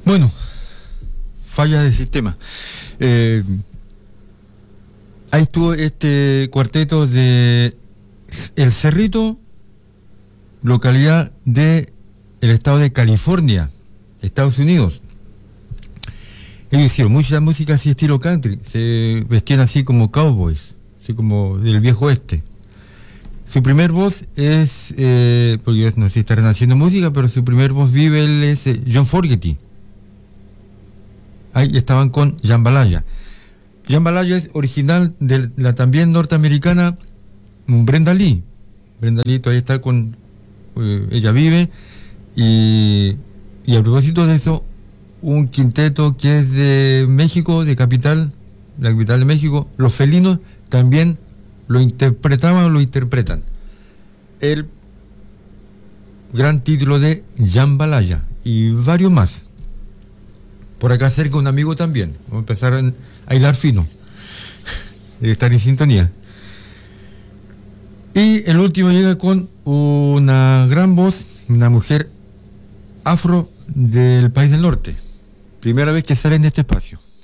Bueno, falla del sistema. Ahí estuvo este cuarteto de El Cerrito, localidad de el estado de California, Estados Unidos. Ellos hicieron mucha música así estilo country, se vestían así como cowboys, así como del viejo oeste. Su primer voz es, porque yo no sé si estarán haciendo música, pero su primer voz vive él es John Fogerty. Ahí estaban con Jambalaya. Jambalaya es original de la también norteamericana Brenda Lee. Brenda Lee todavía está con, ella vive, y a propósito de eso, un quinteto que es de México, de capital, la capital de México, Los Felinos, también lo interpretaban o lo interpretan. El gran título de Jambalaya y varios más. Por acá cerca un amigo también. Vamos a empezar a hilar fino. De estar en sintonía. Y el último llega con una gran voz, una mujer afro del país del norte. Primera vez que sale en este espacio.